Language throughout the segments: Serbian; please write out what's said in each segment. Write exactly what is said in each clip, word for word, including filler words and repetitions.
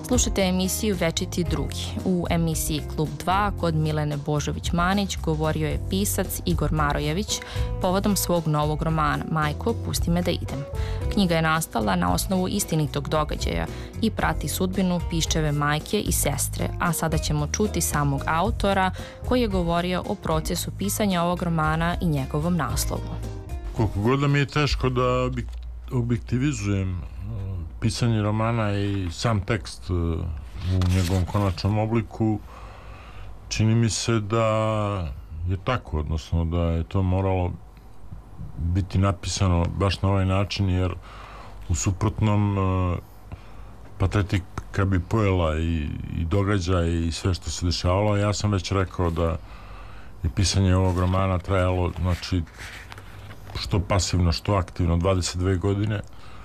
Slušajte emisiju Večiti drugi. U emisiji Klub dva kod Milene Božović-Manić govorio je pisac Igor Marojević povodom svog novog romana Majko, pusti me da idem. Knjiga je nastala na osnovu istinitog događaja i prati sudbinu Piščeve majke i sestre, a sada ćemo čuti samog autora koji je govorio o procesu pisanja ovog romana i njegovom naslovu. Koliko god da mi je teško da objektivizujem pisanje romana i sam tekst u njegovom konačnom obliku, čini mi se da je tako, odnosno da je to moralo biti napisano baš na ovaj način, jer u suprotnom patetika bi pojela i, i događaj i sve što se dešavalo. Ja sam već rekao da je pisanje ovog romana trajalo, znači, što pasivno, što aktivno, dvadeset dve godine.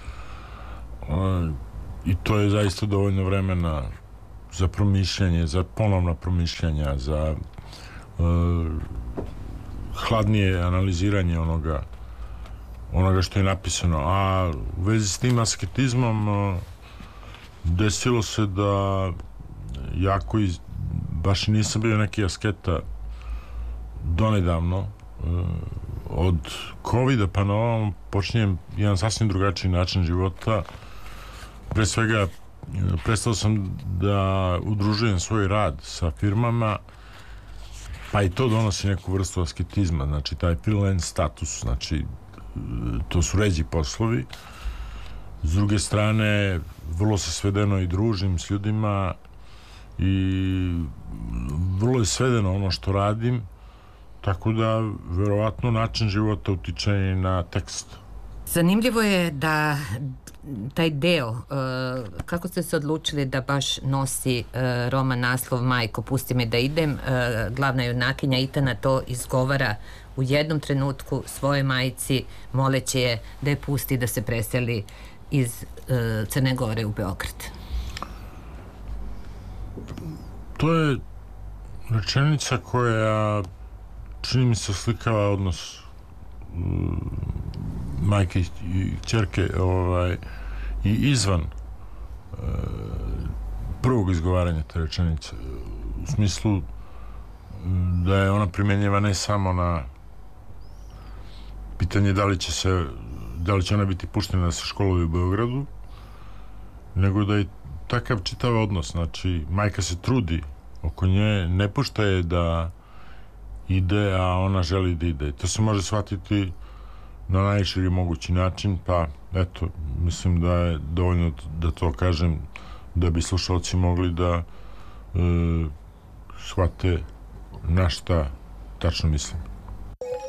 I to je zaista dovoljno vremena za promišljanje, za ponovna promišljanja, za uh, hladnije analiziranje onoga onoga što je napisano. A u vezi s tim asketizmom uh, desilo se da ja koji baš i nisam bio neki asketa donedavno, uh, od covida pa na ovom počinjem jedan sasvim drugačiji način života. Pre svega, prestao sam da udružujem svoj rad sa firmama, pa i to donosi neku vrstu asketizma, znači taj freelance status, znači to su ređi poslovi. S druge strane, vrlo se svedeno i družim s ljudima i vrlo je svedeno ono što radim, tako da verovatno način života utiče i na tekst. Zanimljivo je da taj deo, kako ste se odlučili da baš nosi roman naslov Majko, pusti me da idem, glavna junakinja Itana to izgovara u jednom trenutku svoje majci, moleći je da je pusti da se preseli iz Crne Gore u Beograd. To je rečenica koja, čini mi se, slikava odnos majke i ćerke, ovaj, i izvan e, prvog izgovaranja te rečenice, u smislu da je ona primjenjiva ne samo na pitanje da li će se da li će ona biti puštena da se školuje u Beogradu, nego da je takav čitav odnos, znači majka se trudi oko nje, ne pušta je da ide, a ona želi da ide. To se može shvatiti na najširi mogući način, pa eto, mislim da je dovoljno da to kažem da bi slušalci mogli da e, shvate na šta tačno mislim.